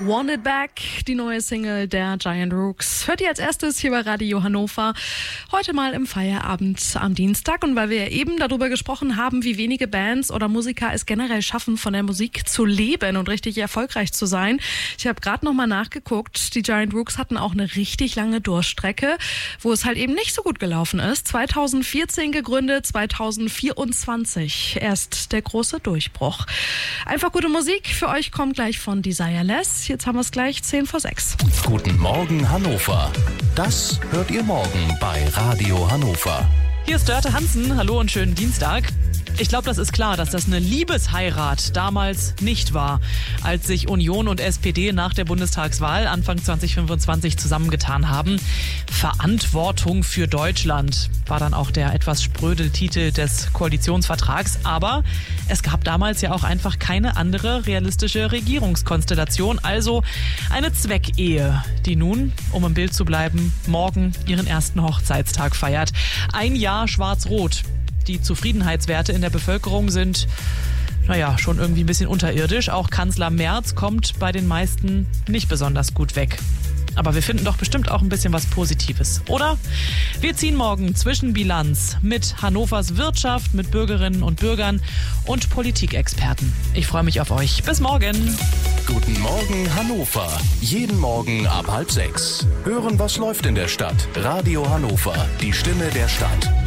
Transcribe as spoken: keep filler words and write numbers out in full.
Want It Back, die neue Single der Giant Rooks. Hört ihr als erstes hier bei Radio Hannover. Heute mal im Feierabend am Dienstag. Und weil wir ja eben darüber gesprochen haben, wie wenige Bands oder Musiker es generell schaffen, von der Musik zu leben und richtig erfolgreich zu sein. Ich habe gerade nochmal nachgeguckt. Die Giant Rooks hatten auch eine richtig lange Durststrecke, wo es halt eben nicht so gut gelaufen ist. zweitausendvierzehn gegründet, zweitausendvierundzwanzig erst der große Durchbruch. Einfach gute Musik. Für euch kommt gleich von Desireless. Jetzt haben wir es gleich zehn vor sechs. Guten Morgen Hannover. Das hört ihr morgen bei Radio Hannover. Hier ist Dörte Hansen. Hallo und schönen Dienstag. Ich glaube, das ist klar, dass das eine Liebesheirat damals nicht war, als sich Union und S P D nach der Bundestagswahl Anfang zwanzig fünfundzwanzig zusammengetan haben. Verantwortung für Deutschland war dann auch der etwas spröde Titel des Koalitionsvertrags. Aber es gab damals ja auch einfach keine andere realistische Regierungskonstellation. Also eine Zweckehe, die nun, um im Bild zu bleiben, morgen ihren ersten Hochzeitstag feiert. Ein Jahr schwarz-rot. Die Zufriedenheitswerte in der Bevölkerung sind, naja, schon irgendwie ein bisschen unterirdisch. Auch Kanzler Merz kommt bei den meisten nicht besonders gut weg. Aber wir finden doch bestimmt auch ein bisschen was Positives, oder? Wir ziehen morgen Zwischenbilanz mit Hannovers Wirtschaft, mit Bürgerinnen und Bürgern und Politikexperten. Ich freue mich auf euch. Bis morgen. Guten Morgen Hannover. Jeden Morgen ab halb sechs. Hören, was läuft in der Stadt. Radio Hannover, die Stimme der Stadt.